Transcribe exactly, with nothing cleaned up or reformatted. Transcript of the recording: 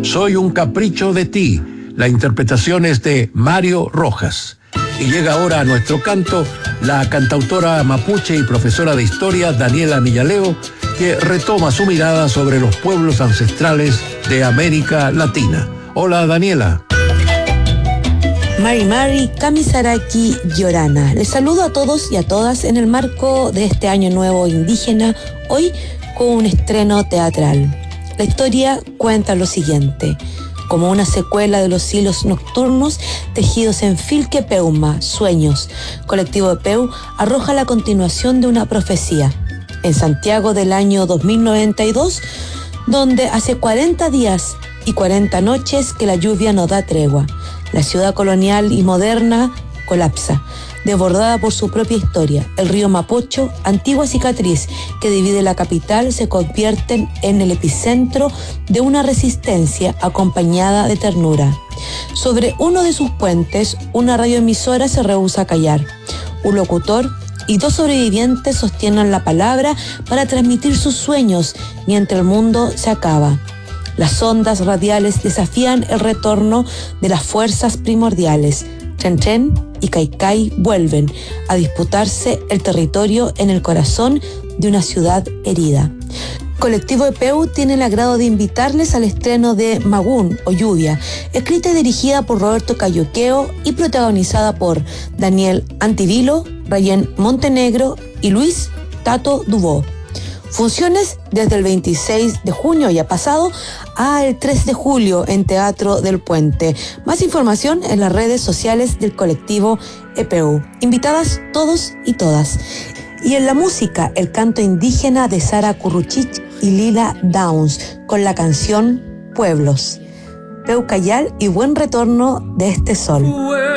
Soy un capricho de ti. La interpretación es de Mario Rojas. Y llega ahora a nuestro canto la cantautora mapuche y profesora de historia Daniela Millaleo, que retoma su mirada sobre los pueblos ancestrales de América Latina. Hola, Daniela. Mari Mari, Kamisaraki, Yorana. Les saludo a todos y a todas en el marco de este Año Nuevo Indígena, hoy con un estreno teatral. La historia cuenta lo siguiente. Como una secuela de los hilos nocturnos tejidos en Filque Peuma, Sueños, Colectivo de Peu arroja la continuación de una profecía. En Santiago del año dos mil noventa y dos, donde hace cuarenta días y cuarenta noches que la lluvia no da tregua. La ciudad colonial y moderna colapsa, desbordada por su propia historia. El río Mapocho, antigua cicatriz que divide la capital, se convierte en el epicentro de una resistencia acompañada de ternura. Sobre uno de sus puentes, una radioemisora se rehúsa a callar. Un locutor y dos sobrevivientes sostienen la palabra para transmitir sus sueños mientras el mundo se acaba. Las ondas radiales desafían el retorno de las fuerzas primordiales. Tren Tren y Caicay vuelven a disputarse el territorio en el corazón de una ciudad herida. Colectivo de Peu tiene el agrado de invitarles al estreno de Magún o Lluvia, escrita y dirigida por Roberto Cayoqueo y protagonizada por Daniel Antivilo, Rayén Montenegro y Luis Tato Dubó. Funciones desde el veintiséis de junio ya pasado al tres de julio en Teatro del Puente. Más información en las redes sociales del colectivo E P U. Invitadas todos y todas. Y en la música, el canto indígena de Sara Curruchich y Lila Downs con la canción Pueblos. Peu Cayal y buen retorno de este sol.